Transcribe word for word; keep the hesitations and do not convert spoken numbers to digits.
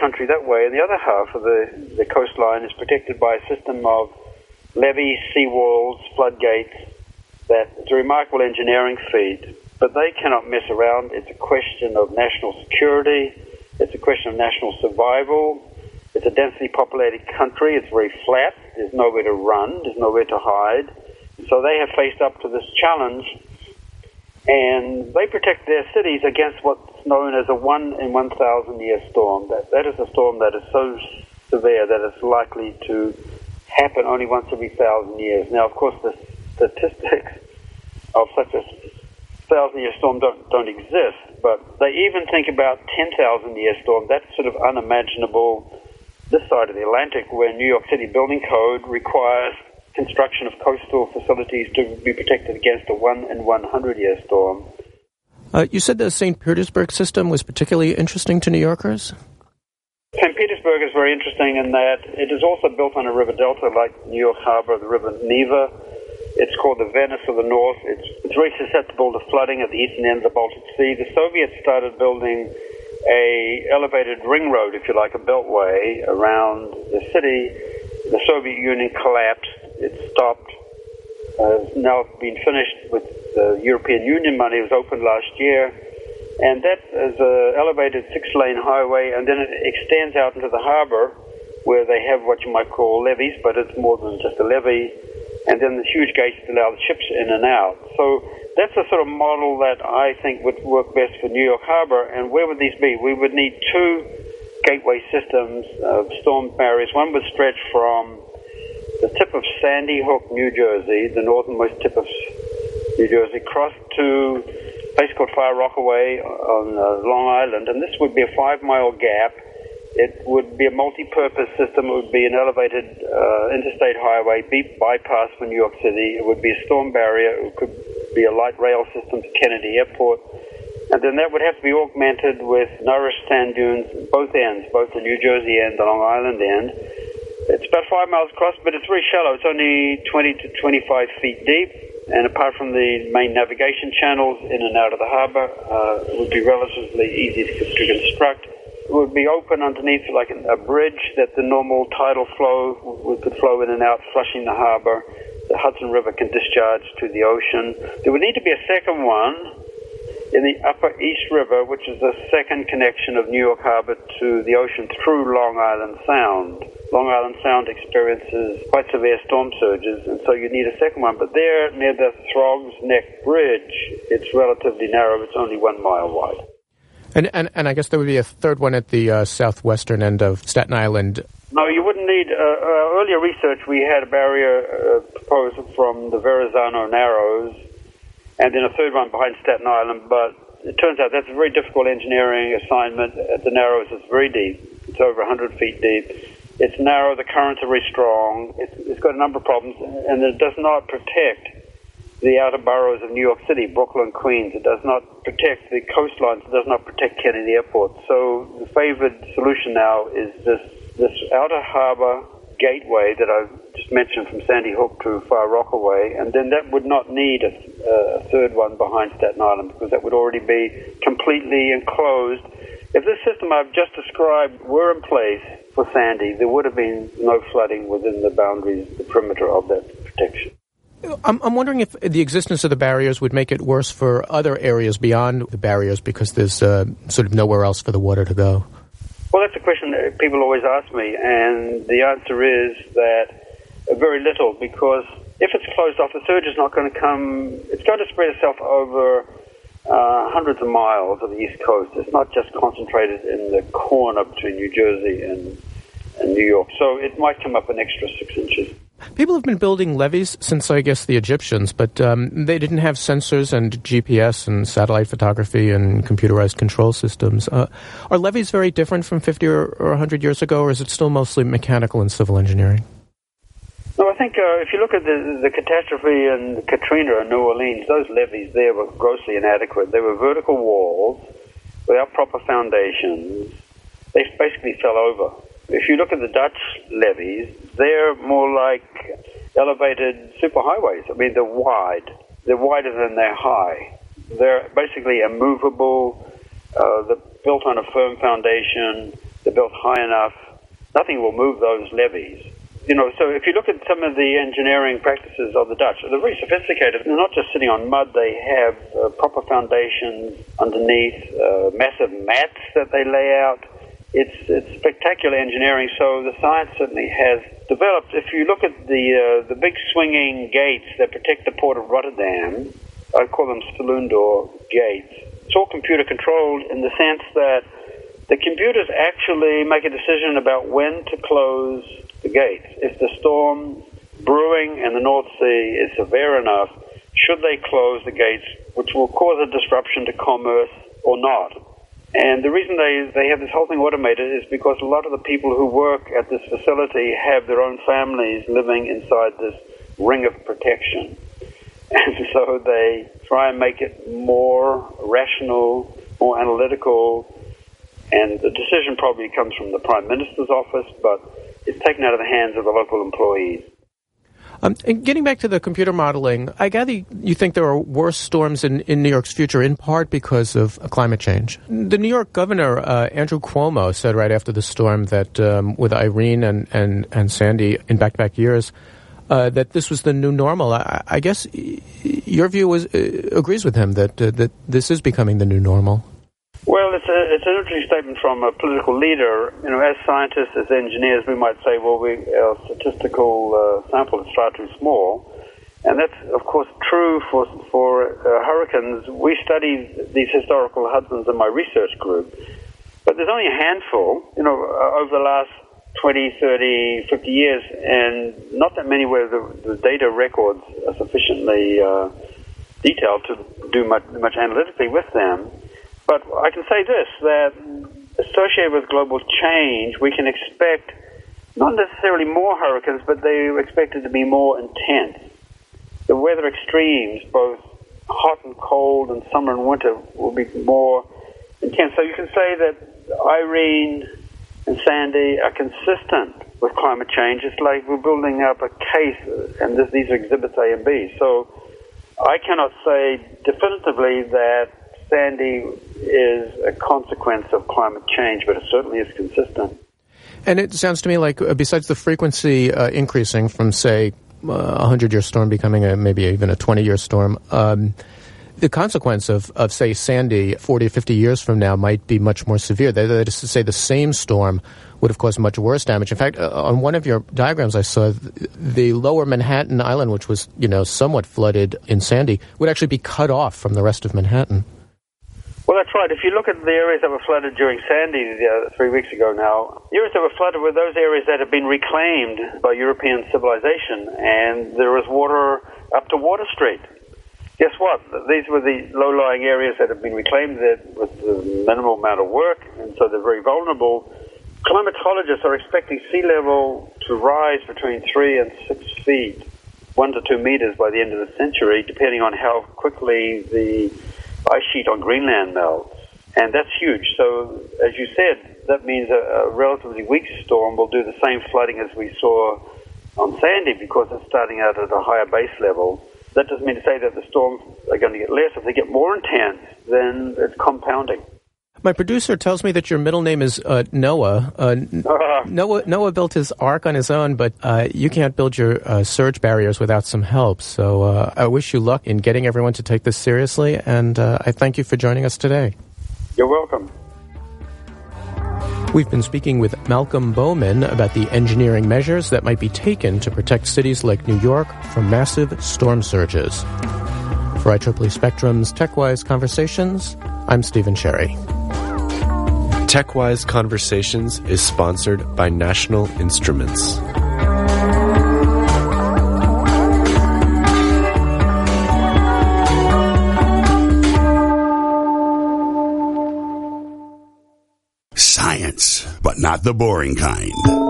country that way, and the other half of the, the coastline is protected by a system of levees, seawalls, floodgates. That's a remarkable engineering feat, but they cannot mess around. It's a question of national security. It's a question of national survival. It's a densely populated country. It's very flat. There's nowhere to run. There's nowhere to hide. So they have faced up to this challenge, and they protect their cities against what's known as a one in one thousand year storm. That that is a storm that is so severe that it's likely to happen only once every thousand years. Now, of course, the statistics of such a thousand year storm don't, don't exist, but they even think about ten thousand year storm. That's sort of unimaginable this side of the Atlantic, where New York City building code requires construction of coastal facilities to be protected against a one in one hundred year storm. Uh, you said the Saint Petersburg system was particularly interesting to New Yorkers? Saint Petersburg is very interesting in that it is also built on a river delta like New York Harbor, the river Neva. It's called the Venice of the North. It's, it's very susceptible to flooding at the eastern end of the Baltic Sea. The Soviets started building a elevated ring road, if you like, a beltway around the city. The Soviet Union collapsed. It stopped. Uh, it's now been finished with the European Union money. It was opened last year. And that is an elevated six-lane highway, and then it extends out into the harbor where they have what you might call levees, but it's more than just a levee. And then the huge gates that allow the ships in and out. So that's a sort of model that I think would work best for New York Harbor. And where would these be? We would need two gateway systems of storm barriers. One would stretch from the tip of Sandy Hook, New Jersey, the northernmost tip of New Jersey, cross to a place called Far Rockaway on uh, Long Island. And this would be a five-mile gap. It would be a multi-purpose system. It would be an elevated uh, interstate highway, beat bypass for New York City. It would be a storm barrier. It could be a light rail system to Kennedy Airport. And then that would have to be augmented with nourished sand dunes, both ends, both the New Jersey end and the Long Island end. It's about five miles across, but it's very shallow. It's only twenty to twenty-five feet deep. And apart from the main navigation channels in and out of the harbor, uh, it would be relatively easy to, to construct. It would be open underneath like a bridge that the normal tidal flow could flow in and out, flushing the harbor. The Hudson River can discharge to the ocean. There would need to be a second one in the upper East River, which is the second connection of New York Harbor to the ocean through Long Island Sound. Long Island Sound experiences quite severe storm surges, and so you need a second one. But there, near the Throgs Neck Bridge, it's relatively narrow. It's only one mile wide. And, and and I guess there would be a third one at the uh, southwestern end of Staten Island. No, you wouldn't need... Uh, uh, earlier research, we had a barrier uh, proposed from the Verrazano Narrows, and then a third one behind Staten Island, but it turns out that's a very difficult engineering assignment. At the Narrows, it's very deep. It's over one hundred feet deep. It's narrow, the currents are very strong. It's, it's got a number of problems, and it does not protect the outer boroughs of New York City, Brooklyn, Queens. It does not protect the coastlines. It does not protect Kennedy Airport. So the favored solution now is this this outer harbor gateway that I just mentioned from Sandy Hook to Far Rockaway, and then that would not need a, a third one behind Staten Island because that would already be completely enclosed. If this system I've just described were in place for Sandy, there would have been no flooding within the boundaries, the perimeter of that protection. I'm, I'm wondering if the existence of the barriers would make it worse for other areas beyond the barriers because there's uh, sort of nowhere else for the water to go. Well, that's a question that people always ask me, and the answer is that very little, because if it's closed off, the surge is not going to come, it's going to spread itself over uh, hundreds of miles of the East Coast. It's not just concentrated in the corner between New Jersey and, and New York. So it might come up an extra six inches. People have been building levees since, I guess, the Egyptians, but um, they didn't have sensors and G P S and satellite photography and computerized control systems. Uh, are levees very different from fifty or, or one hundred years ago, or is it still mostly mechanical and civil engineering? No, I think uh, if you look at the, the catastrophe in Katrina in New Orleans, those levees there were grossly inadequate. They were vertical walls without proper foundations. They basically fell over. If you look at the Dutch levees, they're more like elevated superhighways. I mean, they're wide. They're wider than they're high. They're basically immovable. Uh, they're built on a firm foundation. they're built high enough, nothing will move those levees. You know, so if you look at some of the engineering practices of the Dutch, they're very sophisticated. They're not just sitting on mud. They have uh, proper foundations underneath, uh, massive mats that they lay out. It's it's spectacular engineering. So the science certainly has developed. If you look at the uh, the big swinging gates that protect the port of Rotterdam, I call them Saloondor gates. It's all computer controlled in the sense that the computers actually make a decision about when to close the gates. If the storm brewing in the North Sea is severe enough, should they close the gates, which will cause a disruption to commerce or not? And the reason they, they have this whole thing automated is because a lot of the people who work at this facility have their own families living inside this ring of protection. And so they try and make it more rational, more analytical, and the decision probably comes from the Prime Minister's office, but it's taken out of the hands of the local employees. Um, and getting back to the computer modeling, I gather you think there are worse storms in, in New York's future, in part because of uh, climate change. The New York governor, uh, Andrew Cuomo, said right after the storm that um, with Irene and, and, and Sandy in back-to-back years, uh, that this was the new normal. I, I guess your view was, uh, agrees with him that uh, that this is becoming the new normal. Well, it's, a, it's an interesting statement from a political leader. You know, as scientists, as engineers, we might say, well, we, our statistical uh, sample is far too small. And that's, of course, true for for uh, hurricanes. We study these historical Hudsons in my research group. But there's only a handful, you know, uh, over the last twenty, thirty, fifty years, and not that many where the, the data records are sufficiently uh, detailed to do much, much analytically with them. But I can say this, that associated with global change, we can expect not necessarily more hurricanes, but they are expected to be more intense. The weather extremes, both hot and cold and summer and winter, will be more intense. So you can say that Irene and Sandy are consistent with climate change. It's like we're building up a case, and this, these are exhibits A and B. So I cannot say definitively that Sandy is a consequence of climate change, but it certainly is consistent. And it sounds to me like, uh, besides the frequency uh, increasing from, say, uh, a hundred-year storm becoming a, maybe even a twenty-year storm, um, the consequence of, of, say, Sandy forty or fifty years from now might be much more severe. That is to say, the same storm would have caused much worse damage. In fact, uh, on one of your diagrams I saw, the lower Manhattan Island, which was, you know, somewhat flooded in Sandy, would actually be cut off from the rest of Manhattan. Well, that's right. If you look at the areas that were flooded during Sandy uh, three weeks ago now, the areas that were flooded were those areas that have been reclaimed by European civilization, and there was water up to Water Street. Guess what? These were the low-lying areas that have been reclaimed with a minimal amount of work, and so they're very vulnerable. Climatologists are expecting sea level to rise between three and six feet, one to two meters by the end of the century, depending on how quickly the ice sheet on Greenland melts, and that's huge. So, as you said, that means a, a relatively weak storm will do the same flooding as we saw on Sandy because it's starting out at a higher base level. That doesn't mean to say that the storms are going to get less. If they get more intense, then it's compounding. My producer tells me that your middle name is uh, Noah. Uh, uh, Noah. Noah built his ark on his own, but uh, you can't build your uh, surge barriers without some help. So uh, I wish you luck in getting everyone to take this seriously, and uh, I thank you for joining us today. You're welcome. We've been speaking with Malcolm Bowman about the engineering measures that might be taken to protect cities like New York from massive storm surges. For I triple E Spectrum's TechWise Conversations, I'm Stephen Cherry. TechWise Conversations is sponsored by National Instruments. Science, but not the boring kind.